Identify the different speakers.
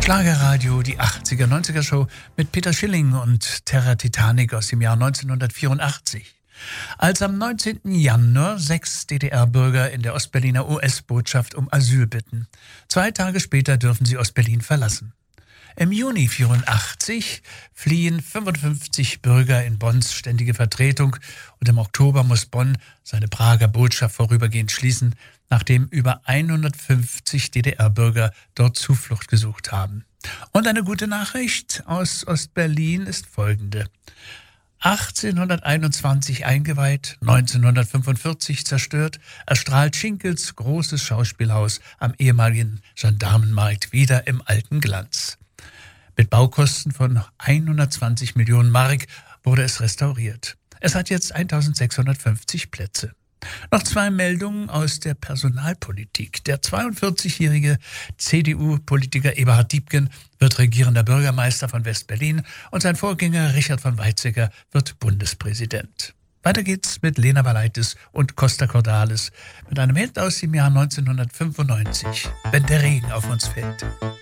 Speaker 1: Schlagerradio, die 80er, 90er Show mit Peter Schilling und Terra Titanic aus dem Jahr 1984. Als am 19. Januar 6 DDR-Bürger in der Ostberliner US-Botschaft um Asyl bitten. 2 Tage später dürfen sie Ostberlin verlassen. Im Juni 1984 fliehen 55 Bürger in Bonns ständige Vertretung und im Oktober muss Bonn seine Prager Botschaft vorübergehend schließen, nachdem über 150 DDR-Bürger dort Zuflucht gesucht haben. Und eine gute Nachricht aus Ostberlin ist folgende. 1821 eingeweiht, 1945 zerstört, erstrahlt Schinkels großes Schauspielhaus am ehemaligen Gendarmenmarkt wieder im alten Glanz. Mit Baukosten von 120 Millionen Mark wurde es restauriert. Es hat jetzt 1650 Plätze. Noch 2 Meldungen aus der Personalpolitik. Der 42-jährige CDU-Politiker Eberhard Diepgen wird regierender Bürgermeister von West-Berlin und sein Vorgänger Richard von Weizsäcker wird Bundespräsident. Weiter geht's mit Lena Valaitis und Costa Cordalis mit einem Hit aus dem Jahr 1995, Wenn der Regen auf uns fällt.